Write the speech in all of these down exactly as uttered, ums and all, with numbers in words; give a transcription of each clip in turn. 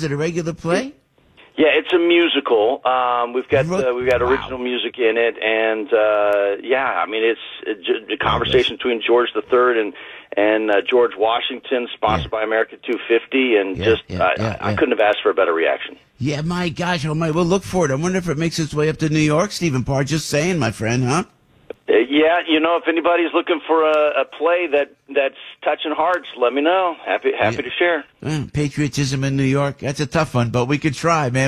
Is it a regular play? Yeah, it's a musical. Um, we've got uh, we've got wow. original music in it, and uh, yeah, I mean it's a, a conversation between George the Third and and uh, George Washington, sponsored yeah. by America two fifty, and yeah, just yeah, uh, yeah, I, I yeah. couldn't have asked for a better reaction. Yeah, my gosh, oh my, we'll look for it. I wonder if it makes its way up to New York, Stephen Parr. Just saying, my friend, huh? Uh, yeah, you know, if anybody's looking for a, a play that that's touching hearts, let me know. Happy happy yeah. to share. Uh, patriotism in New York, that's a tough one, but we could try, man.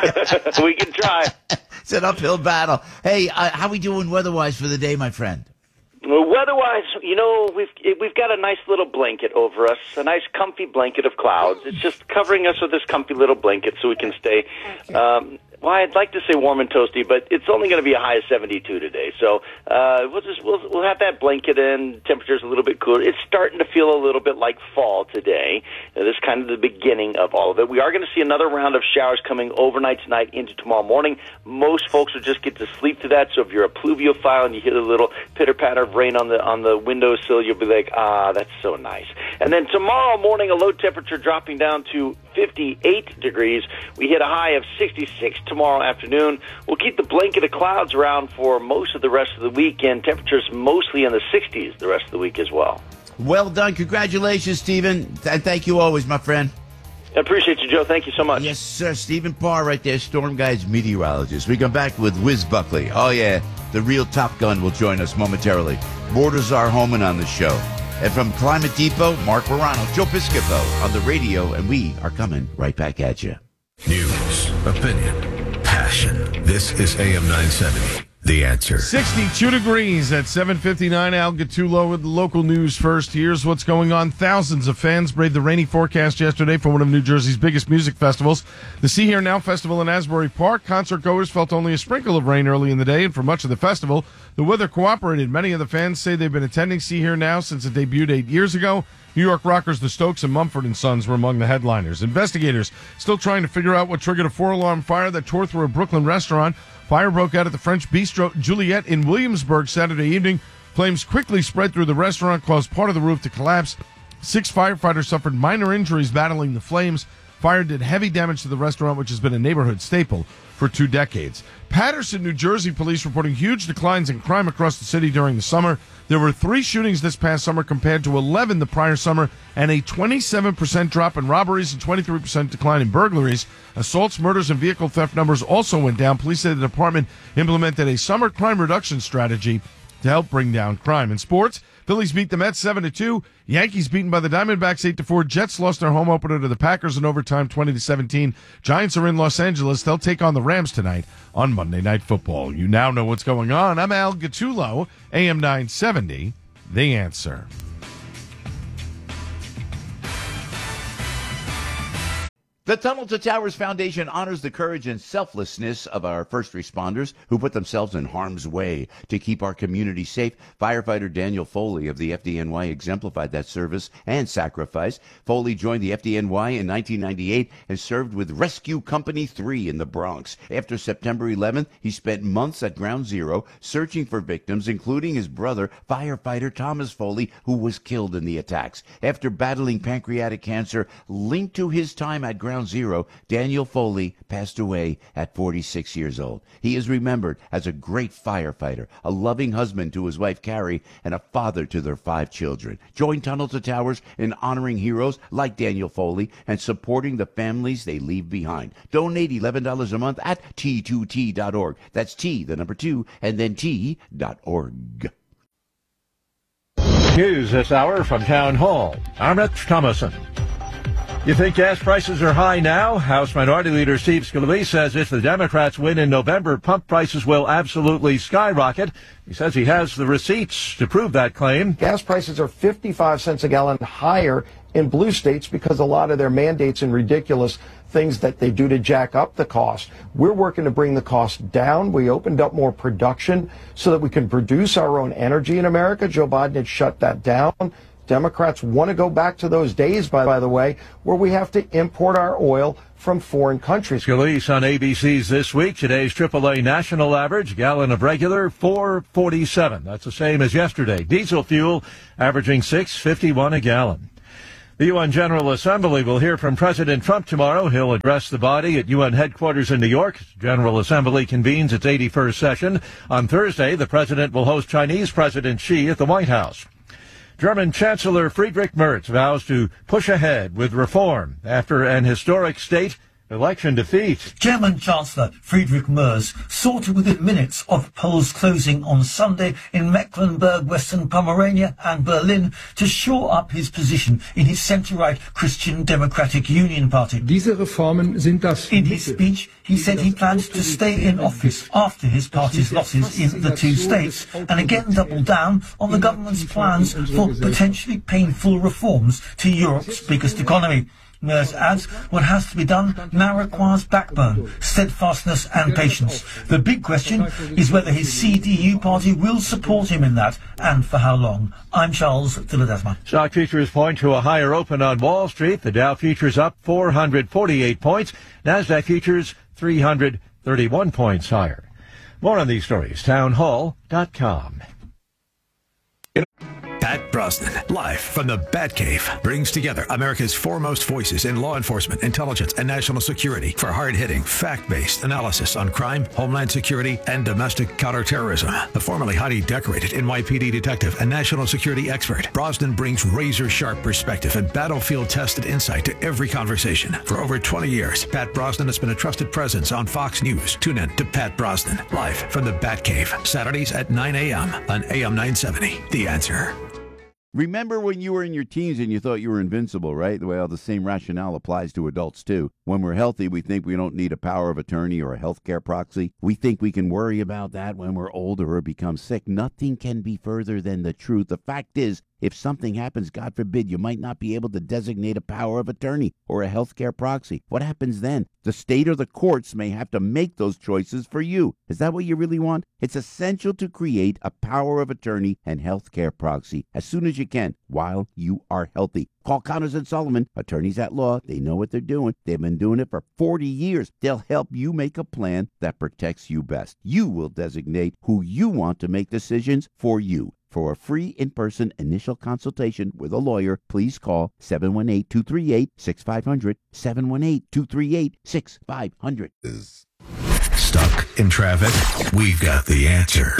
We, we can try. It's an uphill battle. Hey, uh, how we doing weather-wise for the day, my friend? Well, weather-wise, you know, we've we've got a nice little blanket over us, a nice comfy blanket of clouds. It's just covering us with this comfy little blanket so we can stay, um, well, I'd like to say warm and toasty, but it's only going to be a high of seventy-two today. So uh, we'll just we'll we'll have that blanket in. Temperature's a little bit cooler. It's starting to feel a little bit like fall today. Uh, this is kind of the beginning of all of it. We are going to see another round of showers coming overnight tonight into tomorrow morning. Most folks will just get to sleep to that. So if you're a pluviophile and you hear the little pitter patter of rain on the on the windowsill, you'll be like, ah, that's so nice. And then tomorrow morning, a low temperature dropping down to fifty-eight degrees. We hit a high of sixty-six tomorrow afternoon. We'll keep the blanket of clouds around for most of the rest of the weekend. Temperatures mostly in the sixties the rest of the week as well. Well done. Congratulations, Stephen. And thank you always, my friend. I appreciate you, Joe. Thank you so much. Yes, sir. Stephen Parr right there, Storm Guide's meteorologist. We come back with Wiz Buckley. Oh, yeah. The real Top Gun will join us momentarily. Borders Homan on the show. And from Climate Depot, Mark Morano, Joe Piscopo on the radio, and we are coming right back at you. News, opinion, passion. This is A M nine seventy. The Answer. sixty-two degrees at seven fifty-nine. Al Gattulo with the local news first. Here's what's going on. Thousands of fans braved the rainy forecast yesterday for one of New Jersey's biggest music festivals. The See Here Now Festival in Asbury Park. Concert goers felt only a sprinkle of rain early in the day, and for much of the festival, the weather cooperated. Many of the fans say they've been attending See Here Now since it debuted eight years ago. New York rockers The Stokes and Mumford and Sons were among the headliners. Investigators still trying to figure out what triggered a four-alarm fire that tore through a Brooklyn restaurant. Fire broke out at the French Bistro Juliet in Williamsburg Saturday evening. Flames quickly spread through the restaurant, caused part of the roof to collapse. Six firefighters suffered minor injuries battling the flames. Fire did heavy damage to the restaurant, which has been a neighborhood staple for two decades. Paterson, New Jersey police reporting huge declines in crime across the city during the summer. There were three shootings this past summer compared to eleven the prior summer, and a twenty-seven percent drop in robberies and twenty-three percent decline in burglaries. Assaults, murders, and vehicle theft numbers also went down. Police say the department implemented a summer crime reduction strategy to help bring down crime. In sports, Phillies beat the Mets seven to two. Yankees beaten by the Diamondbacks eight to four. Jets lost their home opener to the Packers in overtime twenty to seventeen. Giants are in Los Angeles. They'll take on the Rams tonight on Monday Night Football. You now know what's going on. I'm Al Gattulo, A M nine seventy, The Answer. The Tunnel to Towers Foundation honors the courage and selflessness of our first responders who put themselves in harm's way to keep our community safe. Firefighter Daniel Foley of the F D N Y exemplified that service and sacrifice. Foley joined the F D N Y in nineteen ninety-eight and served with Rescue Company three in the Bronx. After September eleventh, he spent months at Ground Zero searching for victims, including his brother, firefighter Thomas Foley, who was killed in the attacks. After battling pancreatic cancer linked to his time at Ground Zero, Daniel Foley passed away at forty-six years old. He is remembered as a great firefighter, a loving husband to his wife Carrie, and a father to their five children. Join Tunnel to Towers in honoring heroes like Daniel Foley and supporting the families they leave behind. Donate eleven dollars a month at T two T dot org. That's T, the number two, and then T dot org. News this hour from Town Hall. I'm Rich Thomason. You think gas prices are high now? House Minority Leader Steve Scalise says if the Democrats win in November, pump prices will absolutely skyrocket. He says he has the receipts to prove that claim. Gas prices are fifty-five cents a gallon higher in blue states because a lot of their mandates and ridiculous things that they do to jack up the cost. We're working to bring the cost down. We opened up more production so that we can produce our own energy in America. Joe Biden had shut that down. Democrats want to go back to those days, by, by the way, where we have to import our oil from foreign countries. Scalise on A B C's This Week. Today's triple A national average, gallon of regular, four forty-seven. That's the same as yesterday. Diesel fuel averaging six fifty-one a gallon. The U N General Assembly will hear from President Trump tomorrow. He'll address the body at U N headquarters in New York. General Assembly convenes its eighty-first session. On Thursday, the president will host Chinese President Xi at the White House. German Chancellor Friedrich Merz vows to push ahead with reform after an historic state election defeat. German Chancellor Friedrich Merz sought within minutes of polls closing on Sunday in Mecklenburg, Western Pomerania and Berlin to shore up his position in his centre-right Christian Democratic Union Party. Diese Reformen sind das. In his speech, he said he plans to stay in office after his party's losses in the two states and again double down on the government's plans for potentially painful reforms to Europe's biggest economy. Merz adds what has to be done now requires backbone, steadfastness and patience. The big question is whether his C D U party will support him in that and for how long. I'm Charles Villadesma. Stock futures point to a higher open on Wall Street. The Dow futures up four hundred forty-eight points. NASDAQ futures three hundred thirty-one points higher. More on these stories, townhall dot com. Pat Brosnan, live from the Batcave, brings together America's foremost voices in law enforcement, intelligence, and national security for hard-hitting, fact-based analysis on crime, homeland security, and domestic counterterrorism. The formerly highly decorated N Y P D detective and national security expert, Brosnan brings razor-sharp perspective and battlefield-tested insight to every conversation. For over twenty years, Pat Brosnan has been a trusted presence on Fox News. Tune in to Pat Brosnan, live from the Batcave, Saturdays at nine a.m. on A M nine seventy. The Answer. Remember when you were in your teens and you thought you were invincible, right? Well, the same rationale applies to adults, too. When we're healthy, we think we don't need a power of attorney or a healthcare proxy. We think we can worry about that when we're older or become sick. Nothing can be further than the truth. The fact is, if something happens, God forbid, you might not be able to designate a power of attorney or a healthcare proxy. What happens then? The state or the courts may have to make those choices for you. Is that what you really want? It's essential to create a power of attorney and healthcare proxy as soon as you can while you are healthy. Call Connors and Sullivan, attorneys at law. They know what they're doing. They've been doing it for forty years. They'll help you make a plan that protects you best. You will designate who you want to make decisions for you. For a free in-person initial consultation with a lawyer, please call seven one eight, two three eight, six five zero zero, seven one eight, two three eight, six five zero zero. Stuck in traffic? We've got the answer.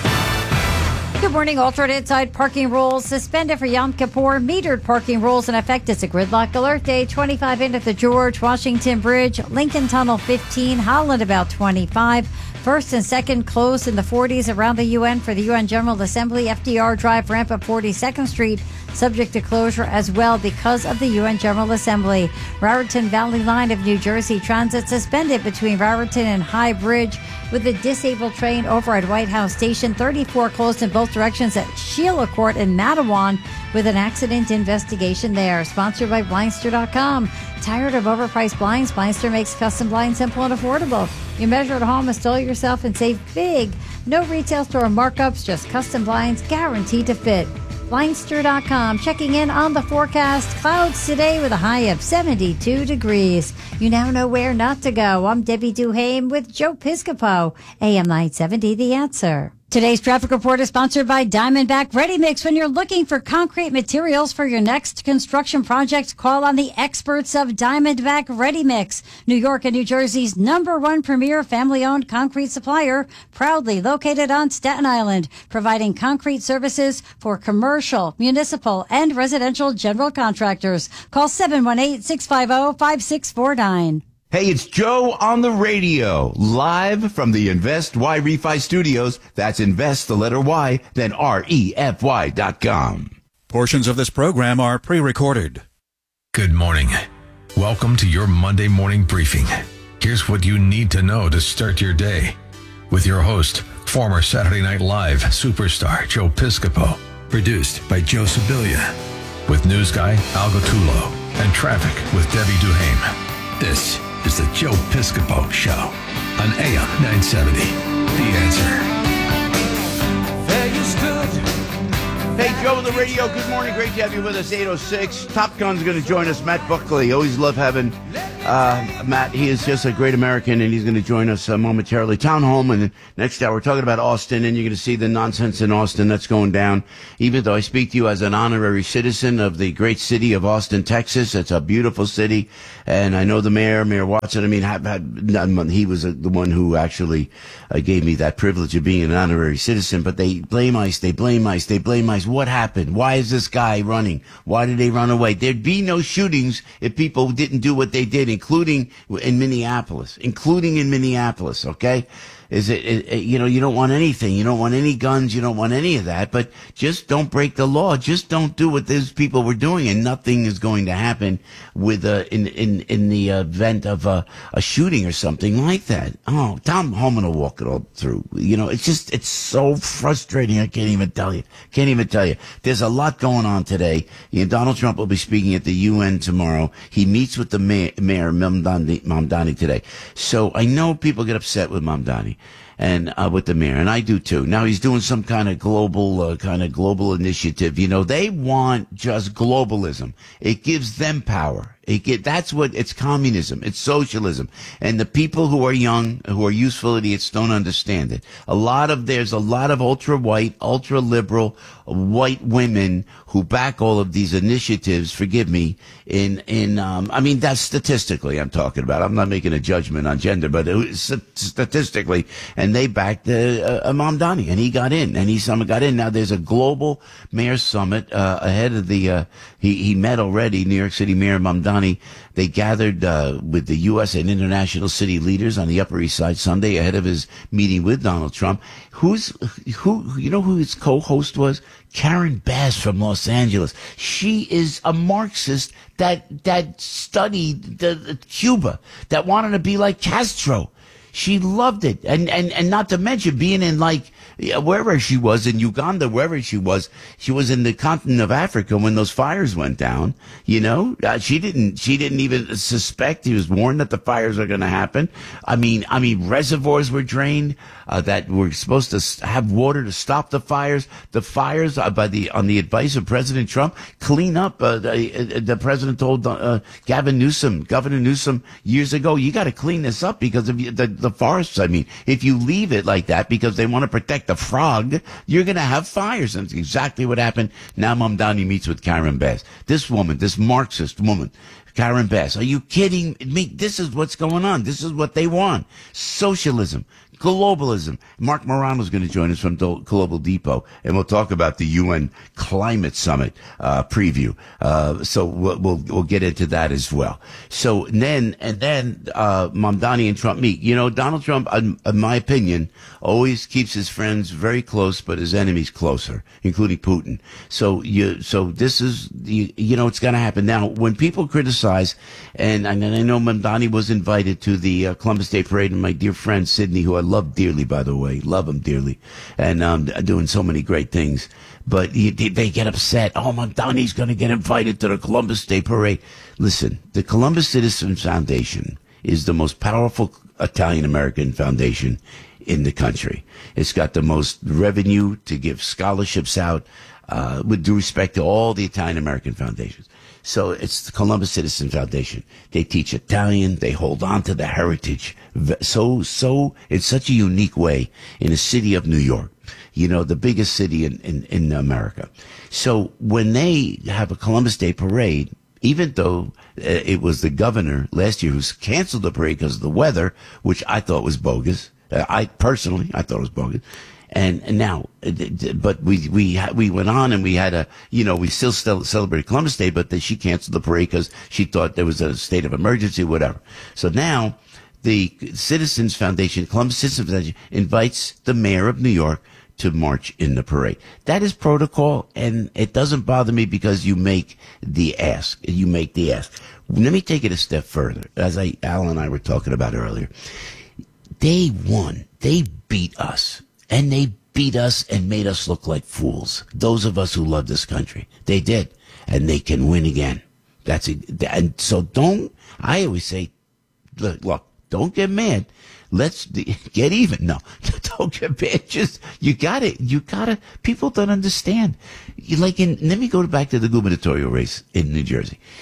Good morning. Altered inside parking rules suspended for Yom Kippur. Metered parking rules in effect. It's a gridlock alert day. twenty-five into the George Washington Bridge. Lincoln Tunnel fifteen. Holland about twenty-five. First and second closed in the forties around the U N for the U N General Assembly. F D R Drive ramp up forty-second Street subject to closure as well because of the U N General Assembly. Raritan Valley Line of New Jersey Transit suspended between Raritan and High Bridge with a disabled train over at White House Station. thirty-four closed in both directions at Sheila Court in Matawan with an accident investigation there. Sponsored by Blindster dot com. Tired of overpriced blinds? Blindster makes custom blinds simple and affordable. You measure at home, install it yourself, and save big. No retail store markups, just custom blinds guaranteed to fit. Blindster dot com. Checking in on the forecast. Clouds today with a high of seventy-two degrees. You now know where not to go. I'm Debbie Duhame with Joe Piscopo. A M nine seventy, The Answer. Today's traffic report is sponsored by Diamondback Ready Mix. When you're looking for concrete materials for your next construction project, call on the experts of Diamondback Ready Mix. New York and New Jersey's number one premier family-owned concrete supplier, proudly located on Staten Island, providing concrete services for commercial, municipal, and residential general contractors. Call seven one eight, six five zero, five six four nine. Hey, it's Joe on the radio, live from the Invest Y Refi Studios. That's Invest, the letter Y, then R E F Y dot com. Portions of this program are pre-recorded. Good morning. Welcome to your Monday morning briefing. Here's what you need to know to start your day. With your host, former Saturday Night Live superstar Joe Piscopo. Produced by Joe Sibilia. With news guy Al Gattulo. And traffic with Debbie Duhame. This is the Joe Piscopo Show on A M nine seventy. The Answer. Hey, Joe on the radio. Good morning. Great to have you with us. eight oh six. Top Gun's going to join us. Matt Buckley. Always love having Uh, Matt, he is just a great American, and he's going to join us uh, momentarily. Town Home, and next hour we're talking about Austin, and you're going to see the nonsense in Austin that's going down. Even though I speak to you as an honorary citizen of the great city of Austin, Texas, it's a beautiful city, and I know the mayor, Mayor Watson. I mean, had, had, he was uh, the one who actually uh, gave me that privilege of being an honorary citizen. But they blame ICE, they blame ICE, they blame ICE. What happened? Why is this guy running? Why did they run away? There'd be no shootings if people didn't do what they did, including in Minneapolis, including in Minneapolis, okay? Is it, it, you know, you don't want anything. You don't want any guns. You don't want any of that. But just don't break the law. Just don't do what these people were doing, and nothing is going to happen with uh, in in in the event of a, a shooting or something like that. Oh, Tom Homan will walk it all through. You know, it's just it's so frustrating. I can't even tell you. Can't even tell you. There's a lot going on today. You know, Donald Trump will be speaking at the U N tomorrow. He meets with the mayor, Mayor Mamdani, Mamdani today. So I know people get upset with Mamdani. And uh, with the mayor, and I do too. Now he's doing some kind of global, uh, kind of global initiative. You know, they want just globalism. It gives them power. It get, that's what it's communism. It's socialism. And the people who are young, who are useful idiots, don't understand it. A lot of there's a lot of ultra white, ultra liberal white women who back all of these initiatives. Forgive me. In in um, I mean that's statistically I'm talking about. I'm not making a judgment on gender, but it was statistically, and they backed uh, uh, Mamdani, and he got in, and he some got in. Now there's a global mayor summit uh, ahead of the. Uh, he he met already. New York City Mayor Mamdani. They gathered uh, with the U S and international city leaders on the Upper East Side Sunday ahead of his meeting with Donald Trump. Who's who? You know who his co-host was? Karen Bass from Los Angeles. She is a Marxist that that studied the, the Cuba, that wanted to be like Castro. She loved it, and and and not to mention being in like wherever she was in Uganda, wherever she was, she was in the continent of Africa when those fires went down. You know, uh, she didn't she didn't even suspect. He was warned that the fires are going to happen. I mean, I mean, reservoirs were drained uh, that were supposed to have water to stop the fires. The fires, uh, by the on the advice of President Trump, clean up. Uh, the, the president told uh, Gavin Newsom, Governor Newsom, years ago, you got to clean this up because of the the forests. I mean, if you leave it like that because they want to protect the frog, you're going to have fires. And that's exactly what happened. Now Mamdani meets with Karen Bass. This woman, this Marxist woman, Karen Bass. Are you kidding me? This is what's going on. This is what they want. Socialism. Globalism. Mark Morano is going to join us from Global Depot, and we'll talk about the U N Climate Summit uh, preview. Uh, so we'll, we'll we'll get into that as well. So then and then uh, Mamdani and Trump meet. You know, Donald Trump, in, in my opinion, always keeps his friends very close, but his enemies closer, including Putin. So you so this is you, you know it's going to happen. Now, when people criticize, and, and I know Mamdani was invited to the uh, Columbus Day Parade, and my dear friend Sydney, who I love dearly, by the way, love him dearly, and um, doing so many great things. But he, they get upset. Oh, Mamdani's going to get invited to the Columbus Day Parade. Listen, the Columbus Citizens Foundation is the most powerful Italian-American foundation in the country. It's got the most revenue to give scholarships out, uh, with due respect to all the Italian-American foundations. So it's the Columbus Citizen Foundation. They teach Italian. They hold on to the heritage so, so in such a unique way in the city of New York, you know, the biggest city in, in, in America. So when they have a Columbus Day Parade, even though uh, it was the governor last year who canceled the parade because of the weather, which I thought was bogus. Uh, I personally, I thought it was bogus. And, and now, but we, we, we went on and we had a, you know, we still still celebrated Columbus Day, but then she canceled the parade because she thought there was a state of emergency, whatever. So now the Citizens Foundation, Columbus Citizens Foundation, invites the mayor of New York to march in the parade. That is protocol, and it doesn't bother me because you make the ask. You make the ask. Let me take it a step further, as I, Al and I were talking about earlier. They won. They beat us. And they beat us and made us look like fools. Those of us who love this country. They did. And they can win again. That's it. And so don't, I always say, look, look, don't get mad. Let's get even. No, don't get mad. Just, you gotta, you gotta, people don't understand. You like in, let me go back to the gubernatorial race in New Jersey.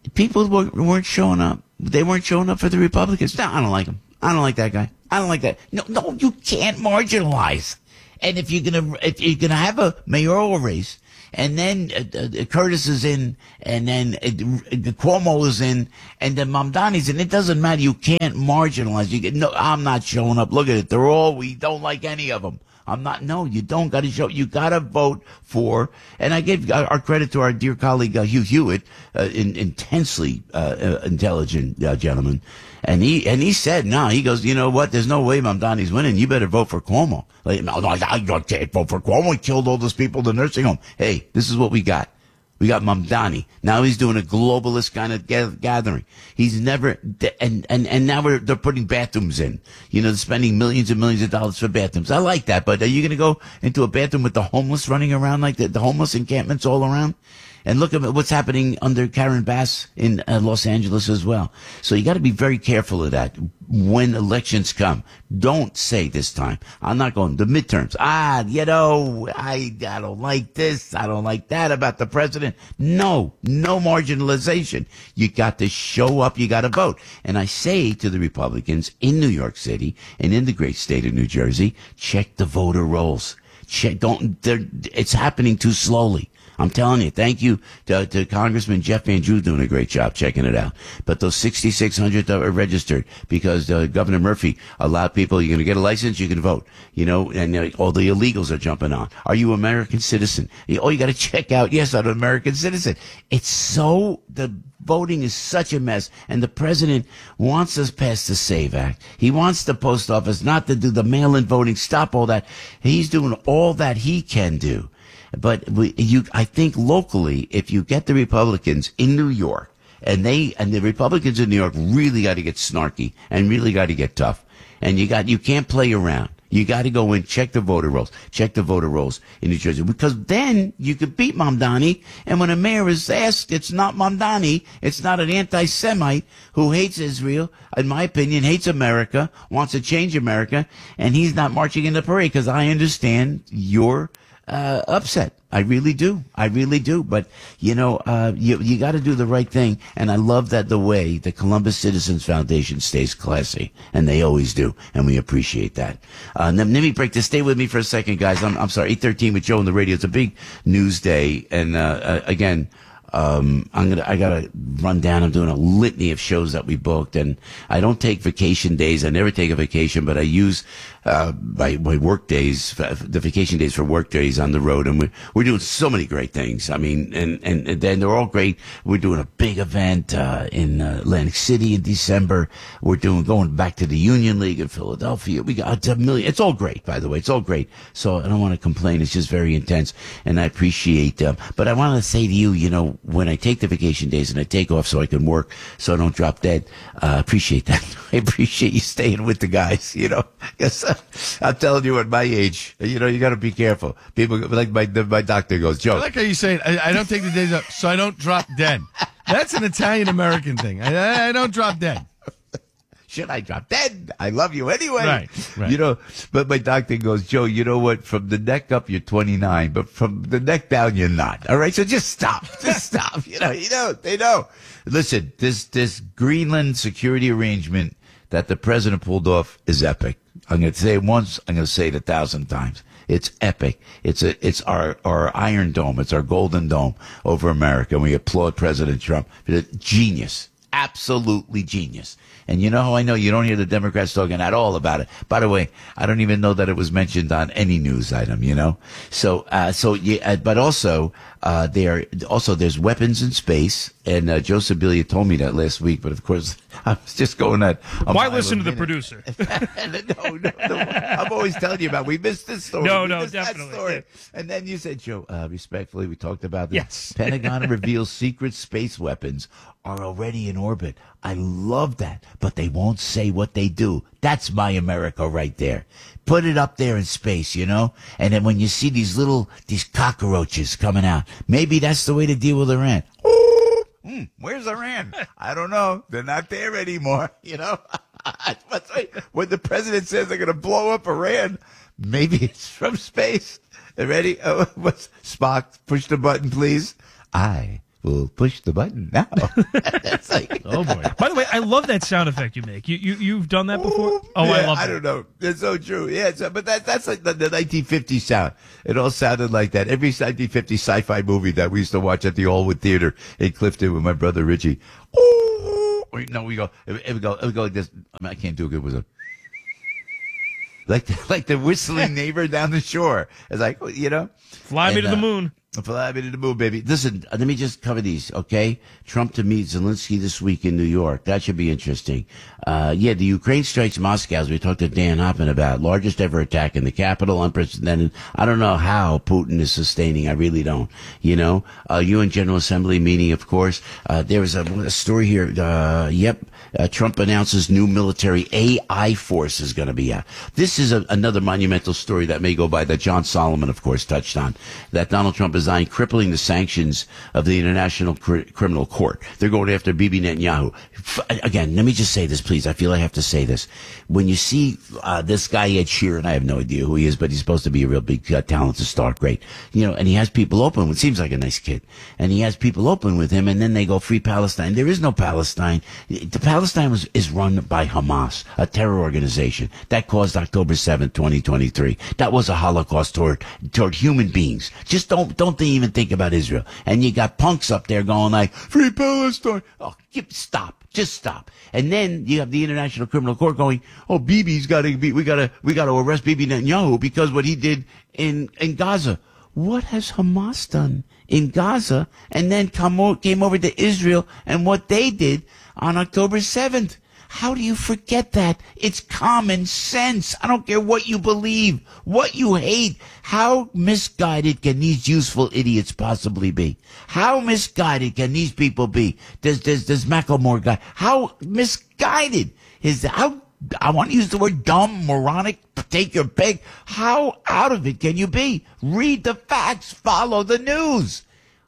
people weren't, weren't showing up. They weren't showing up for the Republicans. No, I don't like him. I don't like that guy. I don't like that. No, no, you can't marginalize. And if you're gonna, if you're gonna have a mayoral race, and then uh, uh, Curtis is in, and then uh, uh, Cuomo is in, and then Mamdani's in, it doesn't matter. You can't marginalize. You get, no, I'm not showing up. Look at it. They're all, we don't like any of them. I'm not, no, you don't got to show, you got to vote for, and I give our credit to our dear colleague, uh, Hugh Hewitt, uh, in, intensely, uh, uh, intelligent, uh, gentleman. And he, and he said, no, he goes, you know what? There's no way Mamdani's winning. You better vote for Cuomo. Like, no, no, I can't vote for Cuomo. He killed all those people in the nursing home. Hey, this is what we got. We got Mamdani. Now he's doing a globalist kind of gathering. He's never, and, and, and now we're, they're putting bathrooms in. You know, they're spending millions and millions of dollars for bathrooms. I like that, but are you going to go into a bathroom with the homeless running around like the, the homeless encampments all around? And look at what's happening under Karen Bass in uh, Los Angeles as well. So you got to be very careful of that when elections come. Don't say this time, I'm not going the midterms. Ah, you know, I, I don't like this. I don't like that about the president. No, no marginalization. You got to show up. You got to vote. And I say to the Republicans in New York City and in the great state of New Jersey, check the voter rolls. Check, don't, it's happening too slowly. I'm telling you, thank you to, to Congressman Jeff Van Drew doing a great job checking it out. But those sixty-six hundred are registered because uh, Governor Murphy allowed people, you're going to get a license, you can vote. You know, and uh, all the illegals are jumping on. Are you an American citizen? Oh, you got to check out, yes, I'm an American citizen. It's so, the voting is such a mess, and the president wants us past the SAVE Act. He wants the post office not to do the mail-in voting, stop all that. He's doing all that he can do. But we, you, I think locally, if you get the Republicans in New York, and they, and the Republicans in New York really got to get snarky and really got to get tough. And you got, you can't play around. You got to go in, check the voter rolls, check the voter rolls in New Jersey, because then you could beat Mamdani. And when a mayor is asked, it's not Mamdani, it's not an anti-Semite who hates Israel, in my opinion, hates America, wants to change America, and he's not marching in the parade, because I understand your Uh, upset. I really do. I really do. But, you know, uh, you, you got to do the right thing. And I love that the way the Columbus Citizens Foundation stays classy. And they always do. And we appreciate that. Uh, let, let me break this. Stay with me for a second, guys. I'm, I'm sorry. eight thirteen with Joe on the radio. It's a big news day. And, uh, uh again, Um, I'm gonna, I gotta run down. I'm doing a litany of shows that we booked, and I don't take vacation days. I never take a vacation, but I use, uh, my, my work days, the vacation days for work days on the road, and we're, we're doing so many great things. I mean, and, and, and then they're all great. We're doing a big event, uh, in uh, Atlantic City in December. We're doing, going back to the Union League in Philadelphia. We got a million. It's all great, by the way. It's all great. So I don't want to complain. It's just very intense, and I appreciate, um, but I want to say to you, you know, when I take the vacation days and I take off so I can work, so I don't drop dead, I uh, appreciate that. I appreciate you staying with the guys, you know. Yes, uh, I'm telling you, at my age, you know, you got to be careful. People, like my my doctor goes, Joe. I like how you say it. I, I don't take the days off, so I don't drop dead. That's an Italian-American thing. I, I don't drop dead. Should I drop dead? I love you anyway. Right, right. You know, but my doctor goes, Joe, you know what? From the neck up, you're twenty-nine, but from the neck down, you're not. All right. So just stop. Just stop. You know, you know, they know. Listen, this, this Greenland security arrangement that the president pulled off is epic. I'm going to say it once. I'm going to say it a thousand times. It's epic. It's a, it's our, our Iron Dome. It's our Golden Dome over America. And we applaud President Trump. Genius. Absolutely genius. And you know how I know you don't hear the Democrats talking at all about it. By the way, I don't even know that it was mentioned on any news item, you know? So, uh, so, yeah, but also, uh, there, also there's weapons in space. And, uh, Joe Sibilia told me that last week, but of course, I was just going at. Why listen to the producer? no, no, no. I'm always telling you about, we missed this story. No, we no, missed definitely. That story. And then you said, Joe, uh, respectfully, we talked about this. Yes. Pentagon reveals secret space weapons are already in orbit. I love that, but they won't say what they do. That's my America right there. Put it up there in space, you know? And then when you see these little, these cockroaches coming out, maybe that's the way to deal with Iran. Ooh, mm, where's Iran? I don't know. They're not there anymore, you know? But when the president says they're going to blow up Iran, maybe it's from space. Ready? Oh, what's Spock? Push the button, please. I will push the button now. It's like, oh boy! By the way, I love that sound effect you make. You you you've done that before? Oh, yeah, I love. I that. don't know. It's so true. Yeah, so, but that that's like the, the nineteen fifties sound. It all sounded like that. Every nineteen fifties sci-fi movie that we used to watch at the Allwood Theater in Clifton with my brother Richie. Oh, no, we go. It would go. It would go like this. I, mean, I can't do it. It was a. Like the, like the whistling neighbor down the shore. It's like, you know. Fly me and, to the uh, moon. Fly me to the moon, baby. Listen, uh, let me just cover these, okay? Trump to meet Zelensky this week in New York. That should be interesting. Uh, yeah, the Ukraine strikes Moscow, as we talked to Dan Hoffman about. Largest ever attack in the capital, unprecedented. I don't know how Putin is sustaining. I really don't. You know, uh, U N General Assembly meeting, of course. Uh, there was a, a story here. Uh, yep. Uh, Trump announces new military A I force is going to be out. This is a, another monumental story that may go by that John Solomon, of course, touched on. That Donald Trump is crippling the sanctions of the International Cr- Criminal Court. They're going after Bibi Netanyahu. F- again, let me just say this, please. I feel I have to say this. When you see uh, this guy, Ed Sheeran, I have no idea who he is, but he's supposed to be a real big, uh, talented star. Great. You know, and he has people open with, seems like a nice kid. And he has people open with him, and then they go free Palestine. There is no Palestine. The Palestine was, is run by Hamas, a terror organization that caused October seventh, twenty twenty-three. That was a Holocaust toward, toward human beings. Just don't, don't think, even think about Israel. And you got punks up there going like, free Palestine. Oh, give, stop. Just stop. And then you have the International Criminal Court going, oh, Bibi's got to be, we got to, we got to arrest Bibi Netanyahu because what he did in, in Gaza. What has Hamas done in Gaza and then come o- came over to Israel and what they did on October seventh? How do you forget that? It's common sense. I don't care what you believe, what you hate. How misguided can these useful idiots possibly be? How misguided can these people be? Does does does Macklemore guy? How misguided is that? How, I want to use the word dumb, moronic, take your pick. How out of it can you be? Read the facts, follow the news.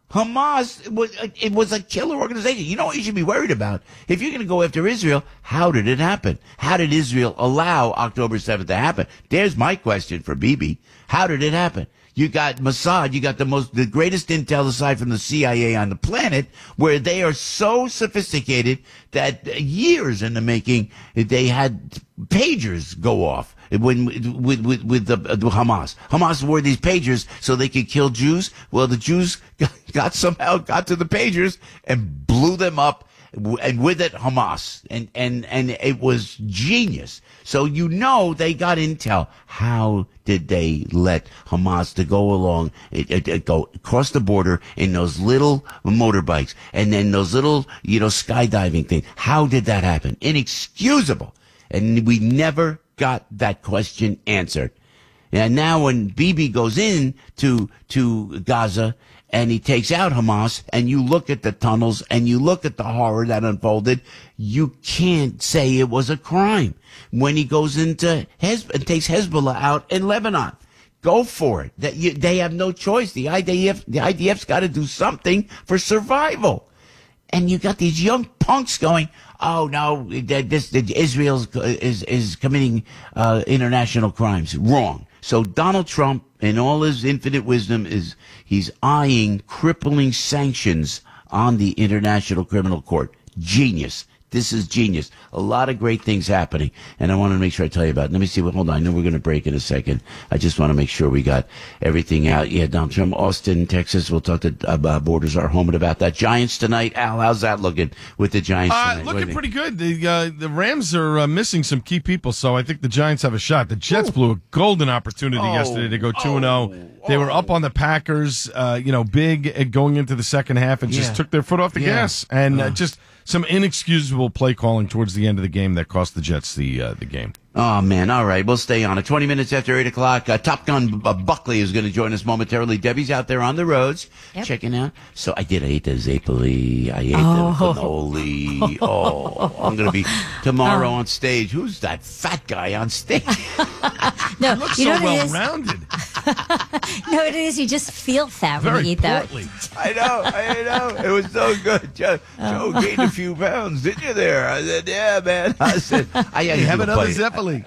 Hamas was it was a killer organization. You know what you should be worried about? If you're going to go after Israel, how did it happen? How did Israel allow October seventh to happen? There's my question for Bibi. How did it happen? You got Mossad, you got the most, the greatest intel aside from the C I A on the planet, where they are so sophisticated that years in the making, they had pagers go off when with with, with the, the Hamas. Hamas wore these pagers so they could kill Jews. Well, the Jews got, got somehow got to the pagers and blew them up. And with it, Hamas. And, and, and it was genius. So you know they got intel. How did they let Hamas to go along, it, it, it go across the border in those little motorbikes and then those little, you know, skydiving things? How did that happen? Inexcusable. And we never got that question answered. And now when Bibi goes in to, to Gaza, and he takes out Hamas, and you look at the tunnels, and you look at the horror that unfolded, you can't say it was a crime. When he goes into Hez- and takes Hezbollah out in Lebanon, go for it. That you, they have no choice. The I D F, the I D F's got to do something for survival. And you got these young punks going, oh no, this, this Israel is is committing uh, international crimes. Wrong. So Donald Trump, in all his infinite wisdom, is he's eyeing crippling sanctions on the International Criminal Court. Genius. This is genius. A lot of great things happening, and I want to make sure I tell you about it. Let me see. Well, hold on. I know we're going to break in a second. I just want to make sure we got everything out. Yeah, Donald Trump, Austin, Texas. We'll talk to uh, Borders, our home, about that. Giants tonight. Al, how's that looking with the Giants Uh, tonight? looking pretty good. The uh, the Rams are uh, missing some key people, so I think the Giants have a shot. The Jets Ooh. blew a golden opportunity oh, yesterday to go two and oh. They were up on the Packers, uh, you know, big going into the second half and yeah. just took their foot off the yeah. gas. And uh, uh, just some inexcusable play calling towards the end of the game that cost the Jets the uh, the game. Oh, man. All right. We'll stay on it. twenty minutes after eight o'clock, uh, Top Gun uh, Buckley is going to join us momentarily. Debbie's out there on the roads yep. checking out. So I did. I ate the Zapoli. I ate oh. the cannoli. Oh, I'm going to be tomorrow oh. on stage. Who's that fat guy on stage? no, he looks you so know well-rounded. No, it is. You just feel fat when Very you eat portly. that. I know, I know. It was so good. Joe, Joe gained a few pounds, didn't you there? I said, yeah, man. I said, I got You have another Zeppeli.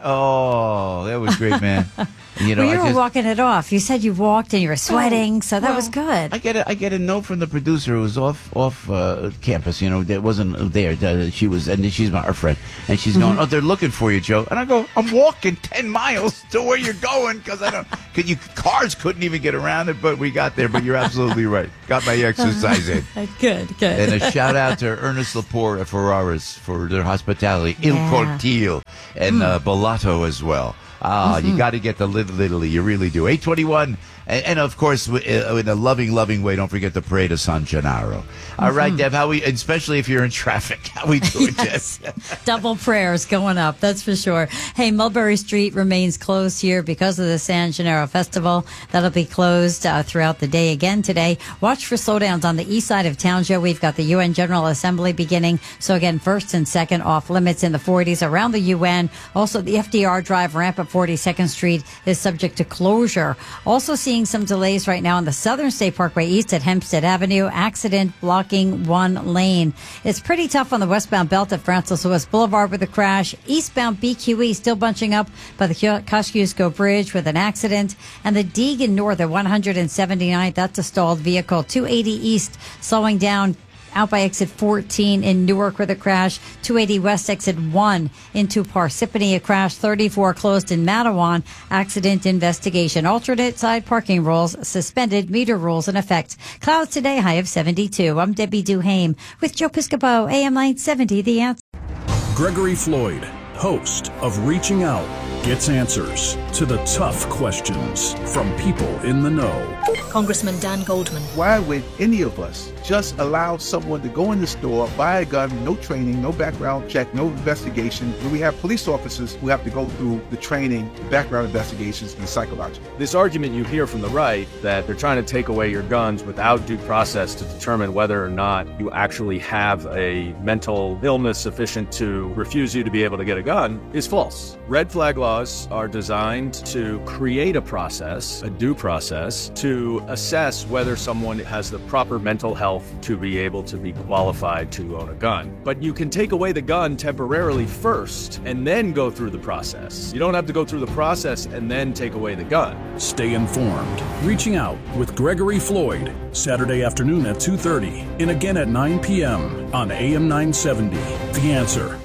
Oh, that was great, man. You know, well, you I were just, walking it off. You said you walked and you were sweating, so that well, was good. I get a, I get a note from the producer who was off off uh, campus. You know, that wasn't there. Uh, she was, and she's my our friend, and she's going, "Oh, they're looking for you, Joe." And I go, "I'm walking ten miles to where you're going because I don't, because you cars couldn't even get around it, but we got there." But you're absolutely right. Got my exercise in. Good, good. And a shout out to Ernest Lepore at Ferraris for their hospitality, Il Yeah. Cortile, and uh, Bellato as well. Ah, you got to get to Little Italy. You really do. eight twenty-one. And, and of course, w- uh, in a loving, loving way, don't forget the Parade of San Gennaro. All right, Deb, how we, especially if you're in traffic, how we doing, Yes. Deb? Double prayers going up, that's for sure. Hey, Mulberry Street remains closed here because of the San Gennaro Festival. That'll be closed uh, throughout the day again today. Watch for slowdowns on the east side of town, Joe. We've got the U N General Assembly beginning. So again, first and second off limits in the forties around the U N. Also, the F D R Drive ramp at forty-second Street is subject to closure. Also seeing some delays right now on the Southern State Parkway East at Hempstead Avenue. Accident blocking one lane. It's pretty tough on the westbound belt at Francis Lewis Boulevard with a crash. Eastbound B Q E still bunching up by the Kosciuszko Bridge with an accident. And the Deegan North at one hundred seventy-ninth, that's a stalled vehicle. two eighty East slowing down out by exit fourteen in Newark with a crash. two eighty West exit one into Parsippany, a crash. thirty-four closed in Matawan. Accident investigation. Alternate side parking rules suspended. Meter rules in effect. Clouds today, high of seventy-two. I'm Debbie Duhame with Joe Piscopo, A M nine seventy, The Answer. Gregory Floyd, host of Reaching Out, gets answers to the tough questions from people in the know. Congressman Dan Goldman. Why would any of us just allow someone to go in the store, buy a gun, no training, no background check, no investigation, when we have police officers who have to go through the training, background investigations, and psychological? This argument you hear from the right that they're trying to take away your guns without due process to determine whether or not you actually have a mental illness sufficient to refuse you to be able to get a gun is false. Red flag laws are designed to create a process, a due process, to assess whether someone has the proper mental health to be able to be qualified to own a gun. But you can take away the gun temporarily first and then go through the process. You don't have to go through the process and then take away the gun. Stay informed. Reaching Out with Gregory Floyd, Saturday afternoon at two thirty and again at nine p.m. on A M nine seventy. The Answer.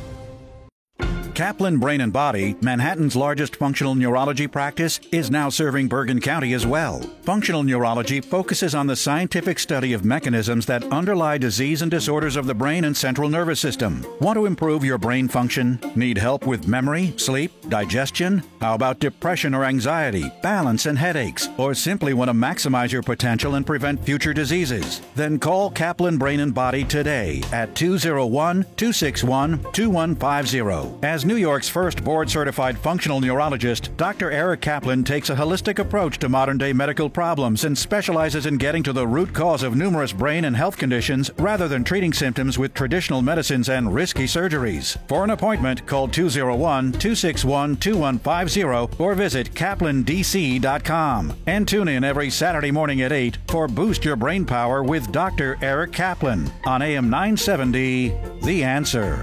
Kaplan Brain and Body, Manhattan's largest functional neurology practice, is now serving Bergen County as well. Functional neurology focuses on the scientific study of mechanisms that underlie disease and disorders of the brain and central nervous system. Want to improve your brain function? Need help with memory, sleep, digestion? How about depression or anxiety, balance and headaches? Or simply want to maximize your potential and prevent future diseases? Then call Kaplan Brain and Body today at two oh one, two six one, two one five zero. As New York's first board-certified functional neurologist, Doctor Eric Kaplan takes a holistic approach to modern-day medical problems and specializes in getting to the root cause of numerous brain and health conditions rather than treating symptoms with traditional medicines and risky surgeries. For an appointment, call two oh one, two six one, two one five zero or visit kaplan d c dot com. And tune in every Saturday morning at eight for Boost Your Brain Power with Doctor Eric Kaplan on A M nine seventy, The Answer.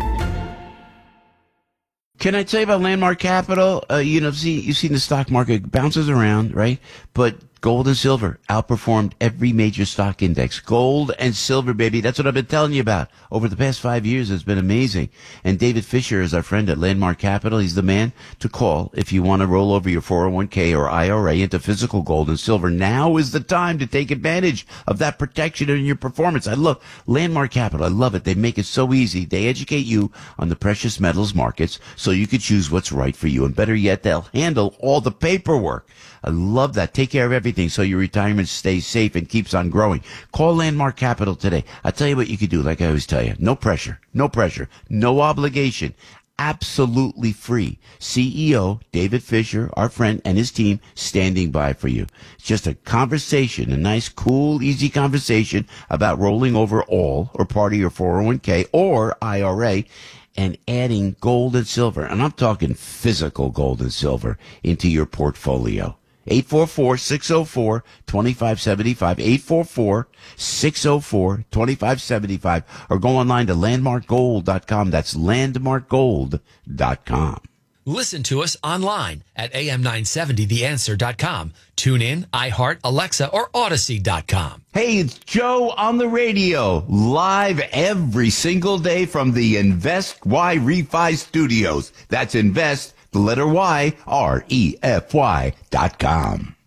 Can I tell you about Landmark Capital? Uh, you know, see, you've seen the stock market bounces around, right? But gold and silver outperformed every major stock index. Gold and silver, baby. That's what I've been telling you about. Over the past five years, it's been amazing. And David Fisher is our friend at Landmark Capital. He's the man to call if you want to roll over your four oh one k or I R A into physical gold and silver. Now is the time to take advantage of that protection in your performance. I love Landmark Capital. I love it. They make it so easy. They educate you on the precious metals markets so you can choose what's right for you. And better yet, they'll handle all the paperwork. I love that. Take care of everything so your retirement stays safe and keeps on growing. Call Landmark Capital today. I'll tell you what you can do, like I always tell you. No pressure. No pressure. No obligation. Absolutely free. C E O David Fisher, our friend, and his team standing by for you. It's just a conversation, a nice, cool, easy conversation about rolling over all or part of your four oh one k or I R A and adding gold and silver. And I'm talking physical gold and silver into your portfolio. eight four four, six oh four, two five seven five, eight four four, six oh four, two five seven five, or go online to landmark gold dot com. That's landmark gold dot com. Listen to us online at A M nine seventy the answer dot com. Tune in, iHeart, Alexa, or Odyssey dot com. Hey, it's Joe on the radio, live every single day from the Invest Y Refi Studios. That's Invest, the letter Y, R E F Y dot com.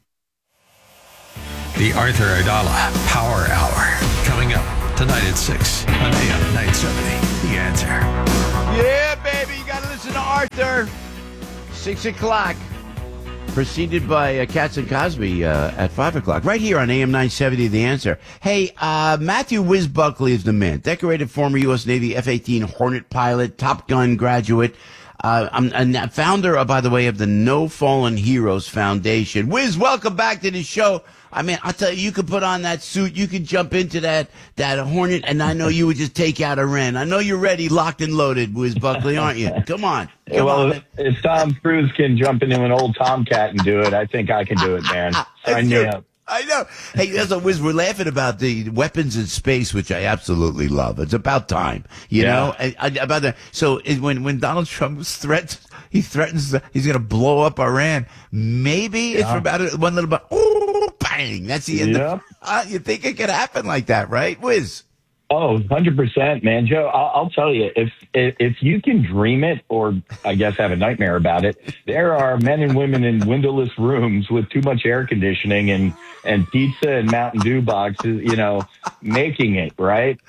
The Arthur Aidala Power Hour, coming up tonight at six on A M nine seventy. The Answer. Yeah, baby, you got to listen to Arthur. Six o'clock. Preceded by uh, Katz and Cosby uh, at five o'clock. Right here on A M nine seventy, The Answer. Hey, uh, Matthew Wiz Buckley is the man. Decorated former U S Navy F eighteen Hornet pilot, Top Gun graduate. Uh, I'm a founder, uh, by the way, of the No Fallen Heroes Foundation. Wiz, welcome back to the show. I mean, I'll tell you, you could put on that suit, you could jump into that, that Hornet, and I know you would just take out Iran. I know you're ready, locked and loaded, Wiz Buckley, aren't you? Come on. Come well, on, if, if Tom Cruise can jump into an old Tomcat and do it, I think I can do it, man. Sign me up. I know. Hey, that's a Wiz. We're laughing about the weapons in space, which I absolutely love. It's about time, you Yeah. know. I, I, about the so it, when when Donald Trump was threats, he threatens that he's going to blow up Iran. Maybe it's Yeah. for about a, one little bit. Oh, bang! That's the end. Yep. Of, uh, you think it could happen like that, right, Wiz? Oh, one hundred percent, man. Joe, I'll, I'll tell you, if, if if you can dream it, or I guess have a nightmare about it, there are men and women in windowless rooms with too much air conditioning and, and pizza and Mountain Dew boxes, you know, making it, right?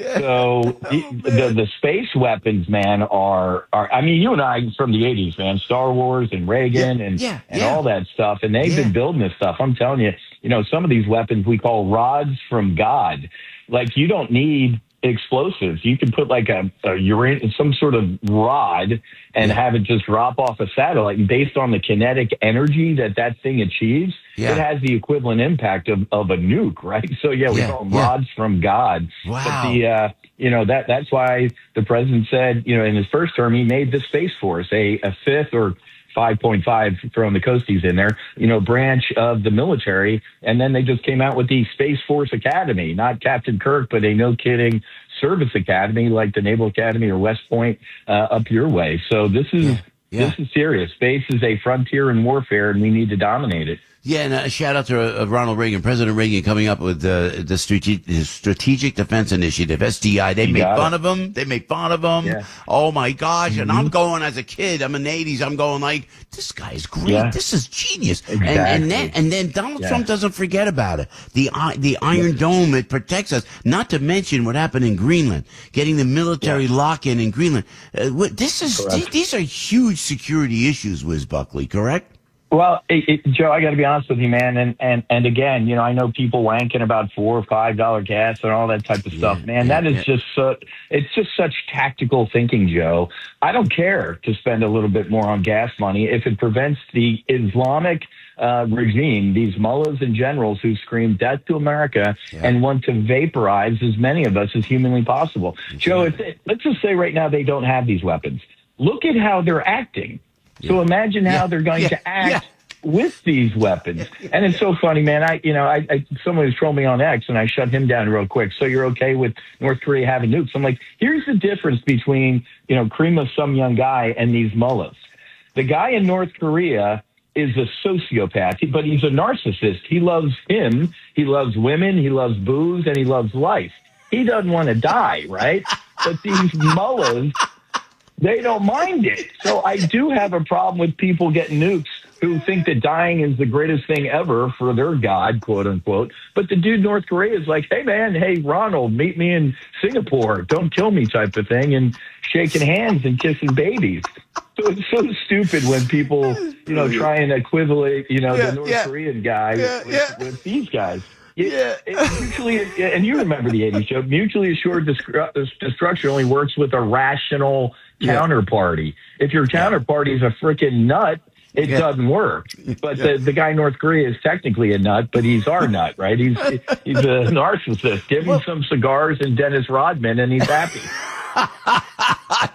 So the, the the space weapons, man, are, are, I mean, you and I from the eighties, man, Star Wars and Reagan and, yeah, and yeah. all that stuff, and they've Yeah. been building this stuff. I'm telling you, you know, some of these weapons we call rods from God. Like, you don't need explosives. You can put like a, a uranium, some sort of rod and have it just drop off a satellite. And based on the kinetic energy that that thing achieves, Yeah. it has the equivalent impact of, of a nuke, right? So, yeah, we Yeah, call them yeah. rods from God. Wow. But the, uh, you know, that that's why the president said, you know, in his first term, he made the Space Force a, a fifth or five point five, throwing the Coasties in there, you know, branch of the military. And then they just came out with the Space Force Academy, not Captain Kirk, but a no kidding service academy like the Naval Academy or West Point uh, up your way. So this is, Yeah. Yeah. this is serious. Space is a frontier in warfare and we need to dominate it. Yeah, and a shout out to uh, Ronald Reagan, President Reagan, coming up with uh, the Strategic, the Strategic Defense Initiative, S D I. They You made got fun it. of him. They made fun of him. Yeah. Oh my gosh! Mm-hmm. And I'm going as a kid. I'm in the eighties. I'm going like, this guy is great. Yeah. This is genius. Exactly. And, and then and then Donald Yeah. Trump doesn't forget about it. The i- the Iron Dome, it protects us. Not to mention what happened in Greenland, getting the military lock in in Greenland. Uh, what, this is Correct. th- these are huge security issues, Wiz Buckley. Correct? Well, it, it, Joe, I got to be honest with you, man. And, and, and again, you know, I know people wanking about four or five dollar gas and all that type of stuff, man. yeah, that is yeah. just so, it's just such tactical thinking, Joe. I don't care to spend a little bit more on gas money if it prevents the Islamic uh, regime, these mullahs and generals who scream death to America and want to vaporize as many of us as humanly possible. Joe, if they, let's just say right now they don't have these weapons. Look at how they're acting. So imagine how Yeah. they're going Yeah. to act Yeah. with these weapons. And it's so funny, man. I, you know, I, I someone was trolling me on X and I shut him down real quick. So you're okay with North Korea having nukes? I'm like, here's the difference between, you know, cream of some young guy and these mullahs. The guy in North Korea is a sociopath, but he's a narcissist. He loves him. He loves women. He loves booze and he loves life. He doesn't want to die, right? But these mullahs, they don't mind it. So I do have a problem with people getting nukes who think that dying is the greatest thing ever for their God, quote unquote. But the dude in North Korea is like, hey, man, hey, Ronald, meet me in Singapore. Don't kill me type of thing, and shaking hands and kissing babies. So it's so stupid when people, you know, try and equivalent, you know, Yeah, the North yeah. Korean guy Yeah, with, yeah. with these guys. It- Yeah. it mutually, and you remember the eighties, Joe. Mutually assured destru- destruction only works with a rational Yeah. counterparty. If your counterparty is a freaking nut, it Yeah. doesn't work. But the, the guy in North Korea is technically a nut, but he's our nut, right? He's he's a narcissist. Give him some cigars and Dennis Rodman, and he's happy.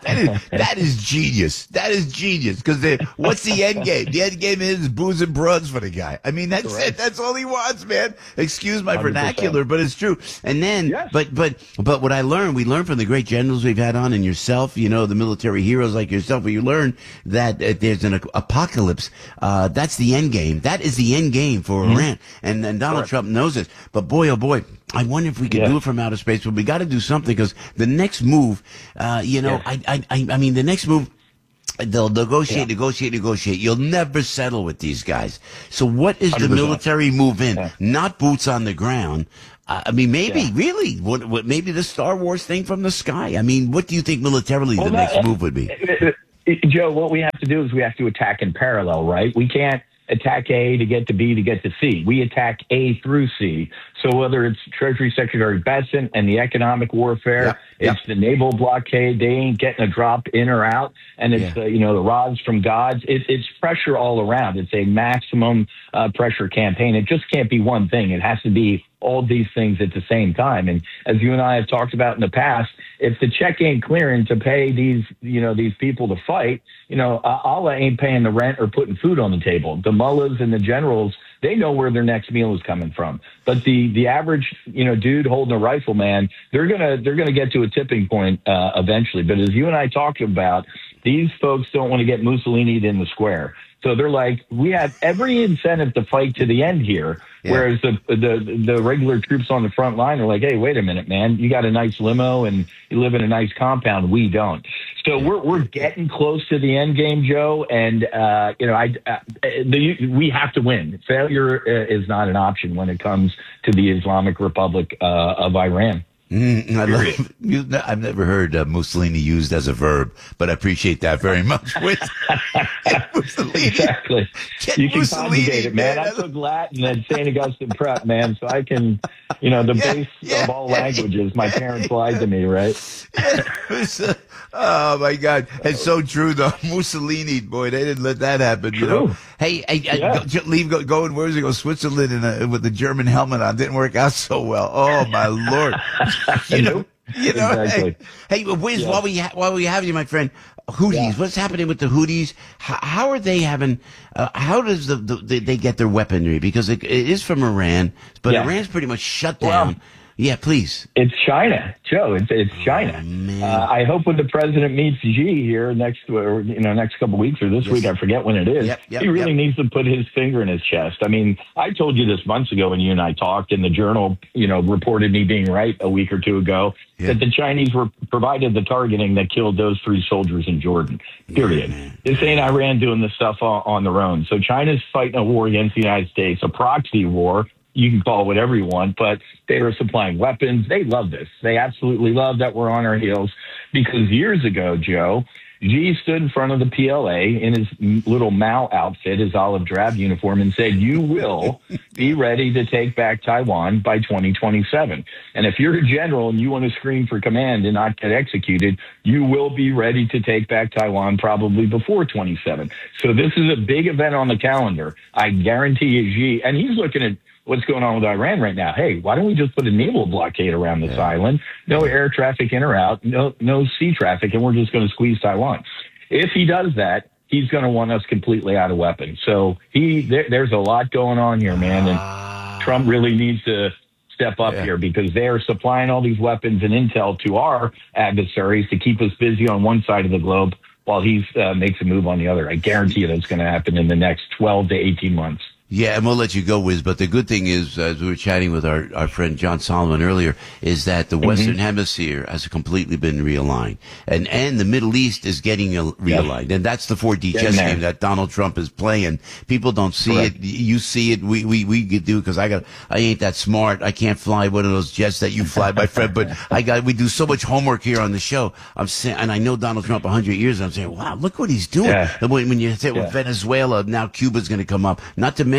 That is, that is genius. That is genius. Because what's the end game? The end game is booze and bruns for the guy. I mean, that's Correct. it. That's all he wants, man. Excuse my one hundred percent vernacular, but it's true. And then, yes. but but but what I learned, we learned from the great generals we've had on, and yourself, you know, the military heroes like yourself. Where you learn that uh, there's an apocalypse. Uh, that's the end game. That is the end game for mm-hmm. Iran, and and Donald Correct. Trump knows this. But boy, oh boy. I wonder if we could yeah. do it from outer space, but we got to do something because the next move, uh, you know, yeah. I, I, I mean, the next move, they'll negotiate, yeah. negotiate, negotiate. You'll never settle with these guys. So what is one hundred percent the military move in? Yeah. Not boots on the ground. Uh, I mean, maybe, yeah. really, what, what, maybe the Star Wars thing from the sky. I mean, what do you think militarily well, the that, next move would be? Joe, what we have to do is we have to attack in parallel, right? We can't attack A to get to B to get to C. We attack A through C. So whether it's Treasury Secretary Bessent and the economic warfare, yep, yep. it's the naval blockade, they ain't getting a drop in or out, and it's yeah. the, you know, the rods from gods. It, it's pressure all around. It's a maximum uh, pressure campaign. It just can't be one thing. It has to be all these things at the same time. And as you and I have talked about in the past, if the check ain't clearing to pay these, you know, these people to fight, you know, uh, Allah ain't paying the rent or putting food on the table. The mullahs and the generals, they know where their next meal is coming from. But the, the average, you know, dude holding a rifle, man, they're gonna they're gonna get to a tipping point uh, eventually. But as you and I talked about, these folks don't want to get Mussolini in the square. So they're like, we have every incentive to fight to the end here. Yeah. Whereas the, the the regular troops on the front line are like, hey, wait a minute, man, you got a nice limo and you live in a nice compound. We don't. So we're we're getting close to the end game, Joe. And uh, you know, I uh, the, we have to win. Failure is not an option when it comes to the Islamic Republic uh, of Iran. Mm, I love, you, I've never heard uh, Mussolini used as a verb, but I appreciate that very much. With Mussolini. Exactly. Get you can Mussolini, conjugate it, man. man. I took Latin and Saint Augustine prep, man, so I can, you know, the yeah, base yeah, of all yeah, languages. My parents lied to me, right? uh, oh, my God. It's so true, though. Mussolini, boy, they didn't let that happen, you True. know. Hey, hey yeah. go, leave, go, go, where does he go? Switzerland in a, with the German helmet on. Didn't work out so well. Oh, my Lord. You know, you know. Exactly. Hey, hey, Wiz, yeah. while we ha- while we have you, my friend, Houthis. Yeah. What's happening with the Houthis? How, how are they having? Uh, how does the, the they, they get their weaponry? Because it, it is from Iran, but yeah. Iran's pretty much shut down. Well, yeah, please. It's China, Joe. It's it's China. Oh, uh, I hope when the president meets Xi here next, or, you know, next couple of weeks or this yes. week, I forget when it is. Yep, yep, he really yep. needs to put his finger in his chest. I mean, I told you this months ago when you and I talked, and the Journal, you know, reported me being right a week or two ago yeah. that the Chinese were provided the targeting that killed those three soldiers in Jordan. Period. Yeah, this ain't Iran doing this stuff on, on their own. So China's fighting a war against the United States, a proxy war. You can call it whatever you want, but they are supplying weapons. They love this. They absolutely love that we're on our heels, because years ago, Joe, Xi stood in front of the P L A in his little Mao outfit, his olive drab uniform, and said, you will be ready to take back Taiwan by twenty twenty-seven. And if you're a general and you want to scream for command and not get executed, you will be ready to take back Taiwan probably before twenty-seven. So this is a big event on the calendar. I guarantee you, Xi, and he's looking at what's going on with Iran right now. Hey, why don't we just put a naval blockade around this yeah. island? No air traffic in or out, no no sea traffic, and we're just going to squeeze Taiwan. If he does that, he's going to want us completely out of weapons. So he there, there's a lot going on here, man, and uh, Trump really needs to step up yeah. here, because they are supplying all these weapons and intel to our adversaries to keep us busy on one side of the globe while he uh, makes a move on the other. I guarantee you that's going to happen in the next twelve to eighteen months. Yeah, and we'll let you go, Wiz. But the good thing is, as we were chatting with our, our friend John Solomon earlier, is that the mm-hmm. Western Hemisphere has completely been realigned. And and the Middle East is getting realigned. Yep. And that's the four D chess game that Donald Trump is playing. People don't see Correct. it. You see it. We we, we do, because I got I ain't that smart. I can't fly one of those jets that you fly, my friend. But I got we do so much homework here on the show. I'm saying, and I know Donald Trump one hundred years, and I'm saying, wow, look what he's doing. Yeah. When, when you say, well, yeah. Venezuela, now Cuba's going to come up. Not to mention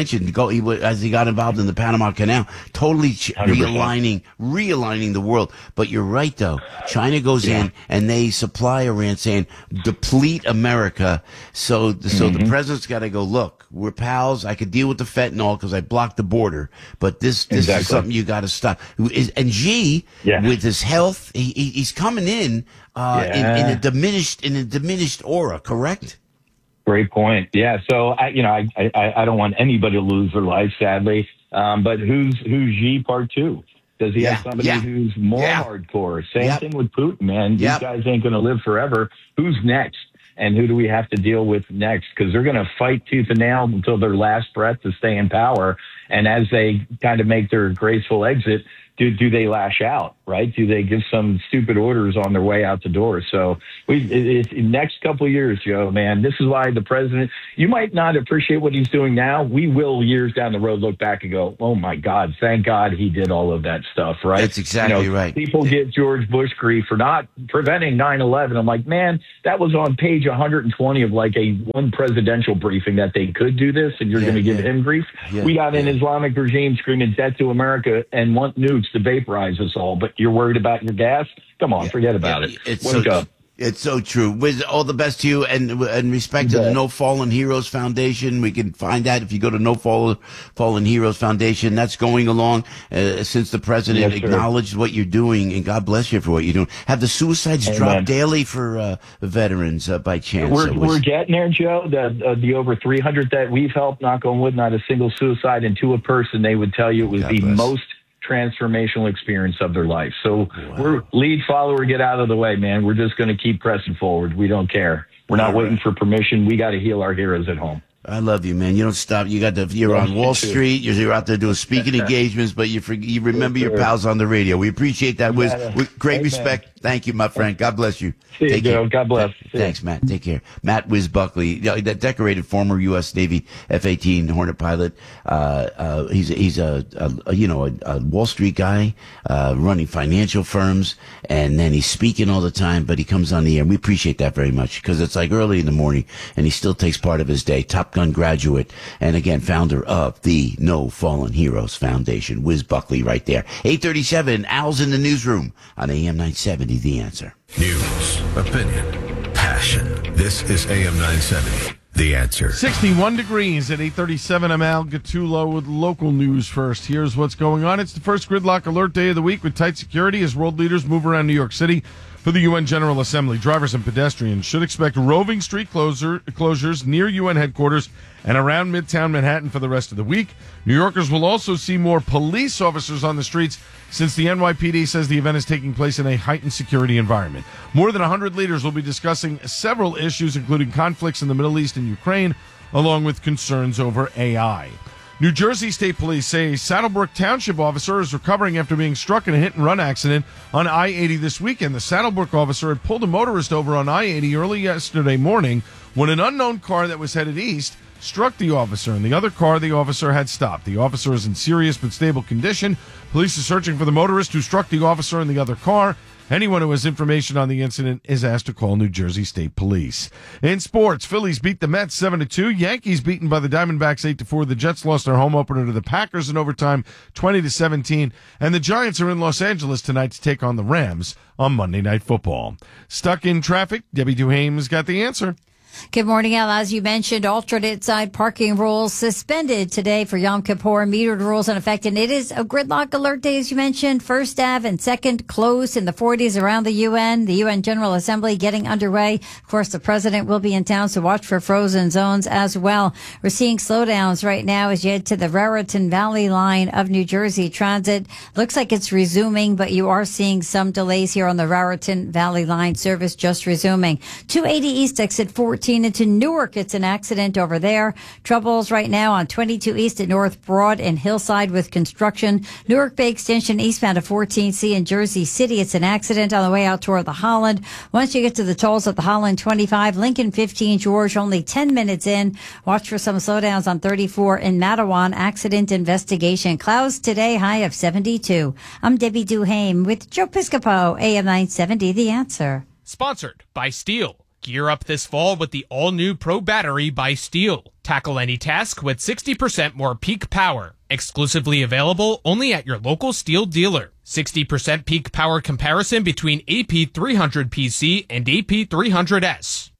mentioned, go, he, as he got involved in the Panama Canal, totally ch- one hundred percent. realigning, realigning the world. But you're right, though. China goes Yeah. in and they supply Iran, saying deplete America. So, so Mm-hmm. the president's got to go. Look, we're pals. I could deal with the fentanyl because I blocked the border, but this this Exactly. is something you got to stop. Who is- And Xi, Yeah. with his health, he, he, he's coming in uh, in, in Yeah. a diminished in a diminished aura. Correct? Great point. Yeah. So I, you know, I, I, I don't want anybody to lose their life, sadly. Um, but who's who's Xi part two? Does he Yeah, have somebody yeah, who's more yeah. hardcore? Same Yep. thing with Putin, man. These Yep. guys ain't going to live forever. Who's next? And who do we have to deal with next? Because they're going to fight tooth and nail until their last breath to stay in power. And as they kind of make their graceful exit, do do they lash out, right? Do they give some stupid orders on their way out the door? So we it, it, next couple of years, Joe, man, this is why the president, you might not appreciate what he's doing now. We will years down the road look back and go, oh my God, thank God he did all of that stuff, right? That's exactly You know, right. People give George Bush grief for not preventing nine eleven. I'm like, man, that was on page one hundred twenty of like a one presidential briefing that they could do this, and you're Yeah, going to give yeah. him grief. Yeah, we got an yeah. Islamic regime screaming death to America and want nukes to vaporize us all, but you're worried about your gas? Come on, forget about it. It's Wake so, up. It's so true. With all the best to you, and and respect to the Yeah. No Fallen Heroes Foundation. We can find that if you go to No Fall, Fallen Heroes Foundation. That's going along uh, since the president Yes, sir. acknowledged what you're doing, and God bless you for what you're doing. Have the suicides Amen. dropped daily for uh, veterans uh, by chance? We're, It was- we're getting there, Joe. The uh, the over three hundred that we've helped, knock on wood, not a single suicide, and to a person, they would tell you it was God the bless. most transformational experience of their life. So we're lead follower, get out of the way, man. We're just going to keep pressing forward. We don't care. We're not All waiting right. for permission. We got to heal our heroes at home. I love you, man. You don't stop. You got the. You're Yeah, on Wall me too. Street. You're, you're out there doing speaking engagements, but you forg you remember Yes, your sir. pals on the radio. We appreciate that. With, Yeah. with great Amen. respect. Thank you, my friend. God bless you. See you, Take Joe. care. God bless. See ya. Thanks, Matt. Take care. Matt Wiz Buckley, you know, that decorated former U S Navy F eighteen Hornet pilot. Uh, uh, he's he's a, a, a you know a, a Wall Street guy uh, running financial firms, and then he's speaking all the time. But he comes on the air. We appreciate that very much because it's like early in the morning, and he still takes part of his day. Top Gun graduate, and again founder of the No Fallen Heroes Foundation. Wiz Buckley, right there. eight thirty-seven. Al's in the newsroom on A M nine seventy. The Answer. News, opinion, passion. This is A M nine seventy. The Answer. sixty-one degrees at eight thirty-seven. I'm Al Gattulo with local news first. Here's what's going on. It's the first gridlock alert day of the week with tight security as world leaders move around New York City for the U N General Assembly. Drivers and pedestrians should expect roving street closer, closures near U N headquarters and around Midtown Manhattan for the rest of the week. New Yorkers will also see more police officers on the streets since the N Y P D says the event is taking place in a heightened security environment. More than one hundred leaders will be discussing several issues, including conflicts in the Middle East and Ukraine, along with concerns over A I. New Jersey State Police say a Saddlebrook Township officer is recovering after being struck in a hit-and-run accident on I eighty this weekend. The Saddlebrook officer had pulled a motorist over on I eighty early yesterday morning when an unknown car that was headed east struck the officer, and the other car the officer had stopped. The officer is in serious but stable condition. Police are searching for the motorist who struck the officer in the other car. Anyone who has information on the incident is asked to call New Jersey State Police. In sports, Phillies beat the Mets seven to two. Yankees beaten by the Diamondbacks eight to four. The Jets lost their home opener to the Packers in overtime twenty to seventeen. And the Giants are in Los Angeles tonight to take on the Rams on Monday Night Football. Stuck in traffic? Debbie Duhame's got the answer. Good morning, Al. As you mentioned, alternate side parking rules suspended today for Yom Kippur. Metered rules in effect, and it is a gridlock alert day, as you mentioned. First Avenue and Second closed in the forties around the U N. The U N General Assembly getting underway. Of course, the president will be in town, so watch for frozen zones as well. We're seeing slowdowns right now as you head to the Raritan Valley line of New Jersey Transit. Looks like it's resuming, but you are seeing some delays here on the Raritan Valley line service just resuming. two eighty East exit fourteen into Newark. It's an accident over there. Troubles right now on twenty-two East at North Broad and Hillside with construction. Newark Bay Extension eastbound to fourteen C in Jersey City. It's an accident on the way out toward the Holland. Once you get to the tolls at the Holland twenty-five, Lincoln fifteen George, only ten minutes in. Watch for some slowdowns on thirty-four in Matawan. Accident investigation. Clouds today, high of seventy-two. I'm Debbie Duhame with Joe Piscopo, A M nine seventy, The Answer. Sponsored by Steel. Gear up this fall with the all-new Pro Battery by Steel. Tackle any task with sixty percent more peak power. Exclusively available only at your local Steel dealer. sixty percent peak power comparison between A P three hundred P C and A P three hundred S.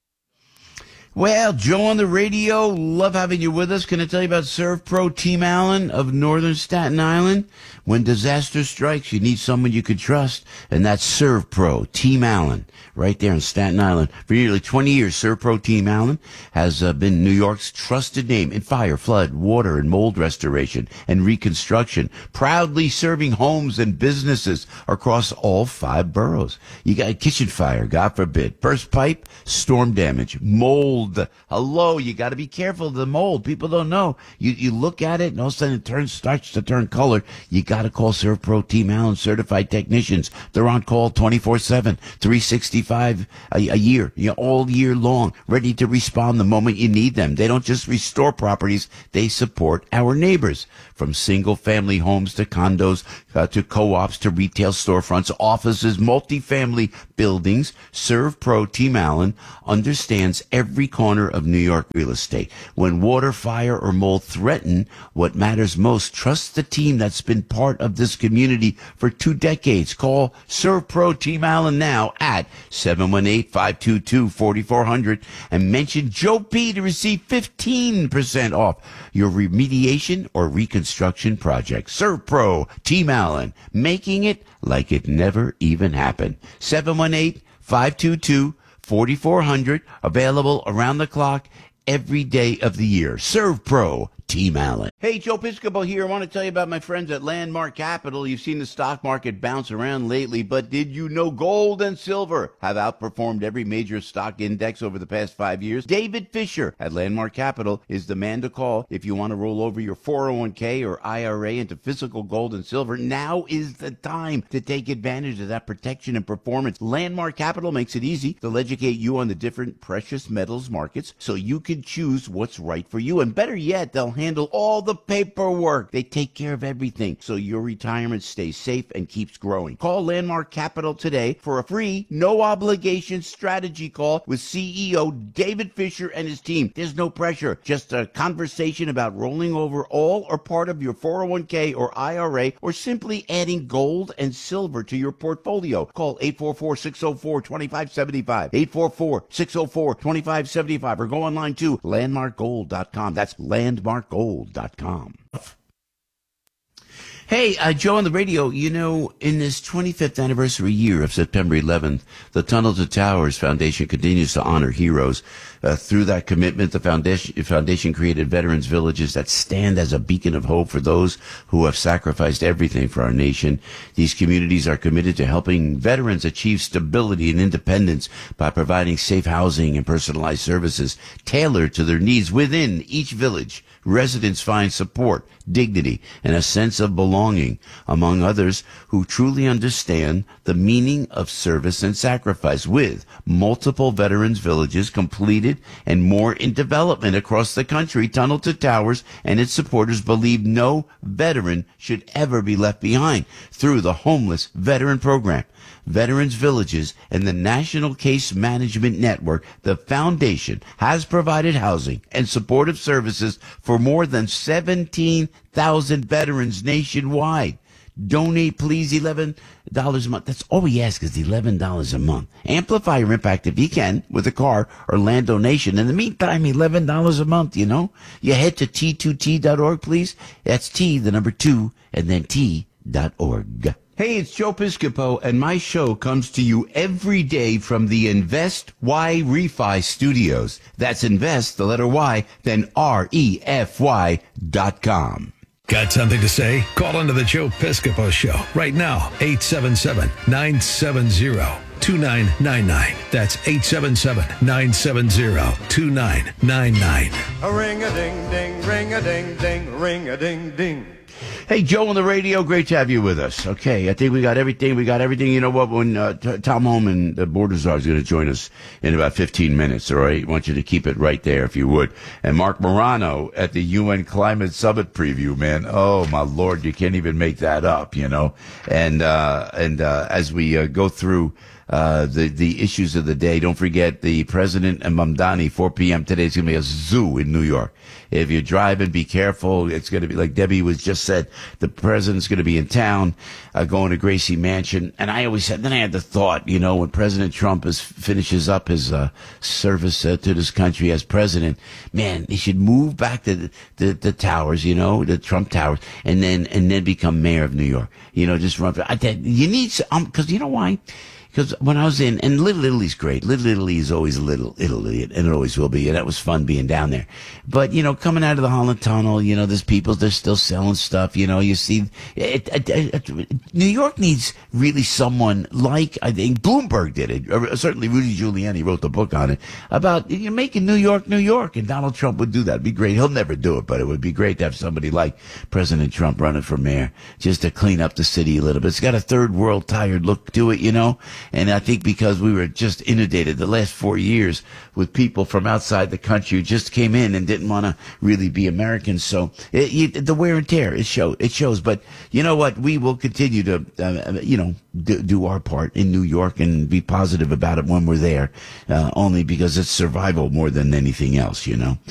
Well, Joe on the radio, love having you with us. Can I tell you about ServPro Team Allen of Northern Staten Island? When disaster strikes, you need someone you can trust, and that's ServPro Team Allen, right there in Staten Island. For nearly twenty years, ServPro Team Allen has uh, been New York's trusted name in fire, flood, water, and mold restoration and reconstruction, proudly serving homes and businesses across all five boroughs. You got a kitchen fire, God forbid, burst pipe, storm damage, mold. Hello, you got to be careful of the mold. People don't know. You you look at it, and all of a sudden it turns starts to turn color. You got to call ServPro Team Allen certified technicians. They're on call twenty-four seven, three sixty-five a, a year, you know, all year long, ready to respond the moment you need them. They don't just restore properties; they support our neighbors, from single-family homes to condos uh, to co-ops to retail storefronts, offices, multifamily buildings. ServPro Team Allen understands every corner of New York real estate. When water, fire, or mold threaten what matters most, trust the team that's been part of this community for two decades. Call ServPro Team Allen now at seven one eight, five two two, four four zero zero and mention Joe P to receive fifteen percent off your remediation or reconstruction project. ServPro Team Allen, making it like it never even happened. seven one eight, five two two, four four zero zero, available around the clock every day of the year. ServPro Team Allen. Hey, Joe Piscopo here. I want to tell you about my friends at Landmark Capital. You've seen the stock market bounce around lately, but did you know gold and silver have outperformed every major stock index over the past five years? David Fisher at Landmark Capital is the man to call if you want to roll over your four oh one k or I R A into physical gold and silver. Now is the time to take advantage of that protection and performance. Landmark Capital makes it easy. They'll educate you on the different precious metals markets so you can choose what's right for you. And better yet, they'll handle all the paperwork. They take care of everything so your retirement stays safe and keeps growing. Call Landmark Capital today for a free, no obligation strategy call with C E O David Fisher and his team. There's no pressure, just a conversation about rolling over all or part of your four oh one k or I R A, or simply adding gold and silver to your portfolio. Call eight four four, six oh four, two five seven five, eight four four, six oh four, two five seven five, or go online to landmark gold dot com. That's landmark gold dot com. Hey, uh, Joe on the radio, you know, in this twenty-fifth anniversary year of September eleventh, the Tunnel to Towers Foundation continues to honor heroes. Uh, through that commitment, the foundation, foundation created veterans villages that stand as a beacon of hope for those who have sacrificed everything for our nation. These communities are committed to helping veterans achieve stability and independence by providing safe housing and personalized services tailored to their needs within each village. Residents find support, dignity, and a sense of belonging, among others who truly understand the meaning of service and sacrifice, with multiple veterans villages completed and more in development across the country. Tunnel to Towers and its supporters believe no veteran should ever be left behind. Through the Homeless Veteran Program, Veterans Villages, and the National Case Management Network, the foundation has provided housing and supportive services for more than seventeen thousand veterans nationwide. Donate, please, eleven dollars a month. That's all we ask is eleven dollars a month. Amplify your impact if you can with a car or land donation. In the meantime, eleven dollars a month, you know. You head to T two T dot org, please. That's T, the number two, and then T dot org. Hey, it's Joe Piscopo, and my show comes to you every day from the Invest Y Refi Studios. That's Invest, the letter Y, then R E F Y dot com. Got something to say? Call into the Joe Piscopo Show right now. eight seven seven, nine seven zero, two nine nine nine. That's eight seven seven, nine seven zero, two nine nine nine. A ring-a-ding-ding, ring-a-ding-ding, ring-a-ding-ding. Hey, Joe on the radio, great to have you with us. Okay, I think we got everything. We got everything. You know what? When uh, T- Tom Holman, the board czar, is going to join us in about fifteen minutes, all right? I want you to keep it right there, if you would. And Mark Morano at the U N Climate Summit preview, man. Oh, my Lord, you can't even make that up, you know? And uh, and uh, as we uh, go through uh, the the issues of the day. Don't forget the President and Mamdani, four p.m. today is going to be a zoo in New York. If you're driving, be careful. It's going to be, like Debbie was just said, the president's going to be in town, uh, going to Gracie Mansion. And I always said, then I had the thought, you know, when President Trump is, finishes up his uh, service uh, to this country as president, man, he should move back to the, the, the towers, you know, the Trump Towers, and then and then become mayor of New York. You know, just run. I, you need, um, because you know why? Because when I was in, and Little Italy's great. Little Italy is always Little Italy, and it always will be. And that was fun being down there. But, you know, coming out of the Holland Tunnel, you know, there's people, they're still selling stuff. You know, you see, it, it, it, it, New York needs really someone like, I think, Bloomberg did it. Or certainly Rudy Giuliani wrote the book on it about, you know, making New York, New York. And Donald Trump would do that. It'd be great. He'll never do it, but it would be great to have somebody like President Trump running for mayor just to clean up the city a little bit. It's got a third world tired look to it, you know. And I think because we were just inundated the last four years with people from outside the country who just came in and didn't want to really be Americans. So it, you, the wear and tear, it, show, it shows. But you know what? We will continue to, uh, you know, do, do our part in New York and be positive about it when we're there, uh, only because it's survival more than anything else, you know.